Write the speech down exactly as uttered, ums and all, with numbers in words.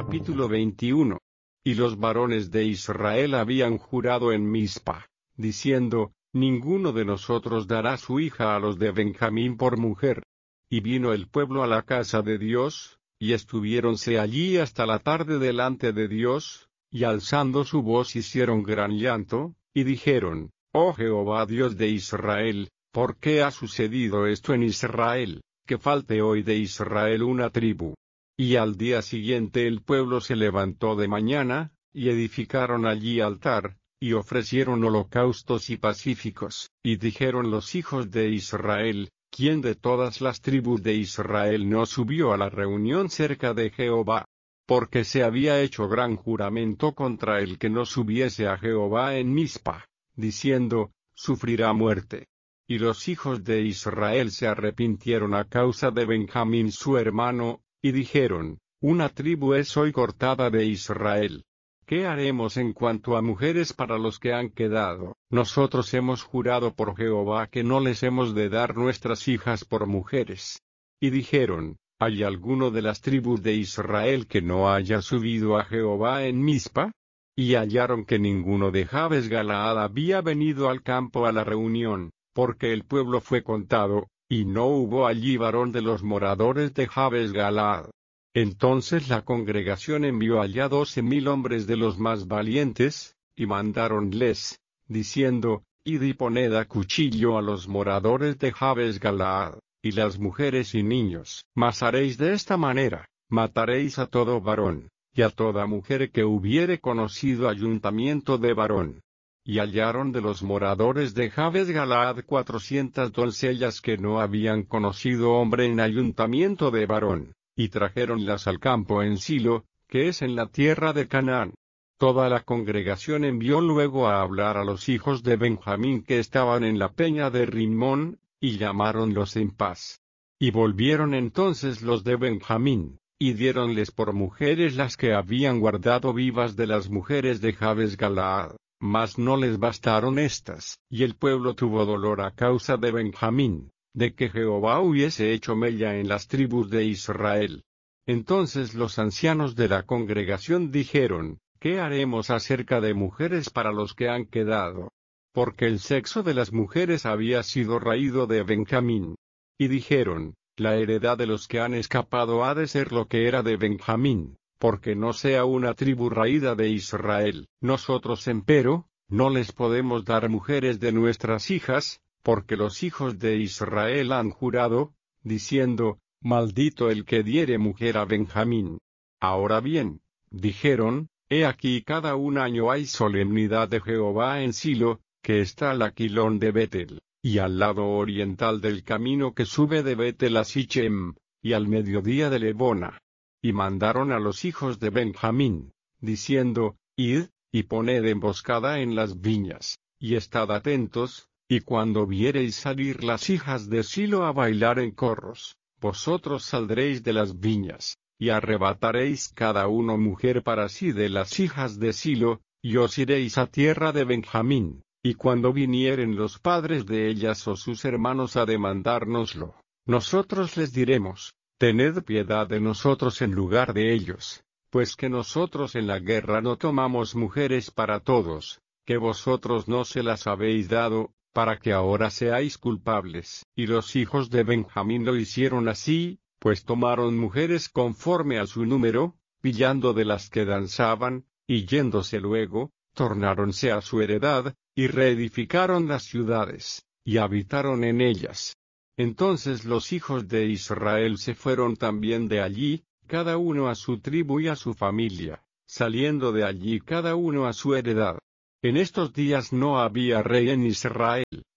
Capítulo veintiuno. Y los varones de Israel habían jurado en Mizpa, diciendo, ninguno de nosotros dará su hija a los de Benjamín por mujer. Y vino el pueblo a la casa de Dios, y estuviéronse allí hasta la tarde delante de Dios, y alzando su voz hicieron gran llanto, y dijeron, Oh Jehová Dios de Israel, ¿por qué ha sucedido esto en Israel, que falte hoy de Israel una tribu? Y al día siguiente el pueblo se levantó de mañana, y edificaron allí altar, y ofrecieron holocaustos y pacíficos, y dijeron los hijos de Israel, ¿quién de todas las tribus de Israel no subió a la reunión cerca de Jehová? Porque se había hecho gran juramento contra el que no subiese a Jehová en Mizpa, diciendo, sufrirá muerte. Y los hijos de Israel se arrepintieron a causa de Benjamín su hermano, y dijeron, una tribu es hoy cortada de Israel. ¿Qué haremos en cuanto a mujeres para los que han quedado? Nosotros hemos jurado por Jehová que no les hemos de dar nuestras hijas por mujeres. Y dijeron, ¿hay alguno de las tribus de Israel que no haya subido a Jehová en Mizpa? Y hallaron que ninguno de Jabes Galaad había venido al campo a la reunión, porque el pueblo fue contado, y no hubo allí varón de los moradores de Jabes Galaad. Entonces la congregación envió allá doce mil hombres de los más valientes, y mandáronles, diciendo, Id y poned a cuchillo a los moradores de Jabes Galaad, y las mujeres y niños. Mas haréis de esta manera, mataréis a todo varón, y a toda mujer que hubiere conocido ayuntamiento de varón. Y hallaron de los moradores de Jabes Galaad cuatrocientas doncellas que no habían conocido hombre en ayuntamiento de varón, y trajéronlas al campo en Silo, que es en la tierra de Canaán. Toda la congregación envió luego a hablar a los hijos de Benjamín que estaban en la peña de Rimón, y llamáronlos en paz. Y volvieron entonces los de Benjamín, y diéronles por mujeres las que habían guardado vivas de las mujeres de Jabes Galaad. Mas no les bastaron estas, y el pueblo tuvo dolor a causa de Benjamín, de que Jehová hubiese hecho mella en las tribus de Israel. Entonces los ancianos de la congregación dijeron, ¿qué haremos acerca de mujeres para los que han quedado? Porque el sexo de las mujeres había sido raído de Benjamín. Y dijeron, la heredad de los que han escapado ha de ser lo que era de Benjamín, porque no sea una tribu raída de Israel. Nosotros empero, no les podemos dar mujeres de nuestras hijas, porque los hijos de Israel han jurado, diciendo, maldito el que diere mujer a Benjamín. Ahora bien, dijeron, he aquí cada un año hay solemnidad de Jehová en Silo, que está al aquilón de Betel, y al lado oriental del camino que sube de Betel a Sichem, y al mediodía de Lebona. Y mandaron a los hijos de Benjamín, diciendo, Id, y poned emboscada en las viñas, y estad atentos, y cuando viereis salir las hijas de Silo a bailar en corros, vosotros saldréis de las viñas, y arrebataréis cada uno mujer para sí de las hijas de Silo, y os iréis a tierra de Benjamín, y cuando vinieren los padres de ellas o sus hermanos a demandárnoslo, nosotros les diremos, tened piedad de nosotros en lugar de ellos, pues que nosotros en la guerra no tomamos mujeres para todos, que vosotros no se las habéis dado, para que ahora seáis culpables. Y los hijos de Benjamín lo hicieron así, pues tomaron mujeres conforme a su número, pillando de las que danzaban, y yéndose luego, tornáronse a su heredad, y reedificaron las ciudades, y habitaron en ellas. Entonces los hijos de Israel se fueron también de allí, cada uno a su tribu y a su familia, saliendo de allí cada uno a su heredad. En estos días no había rey en Israel.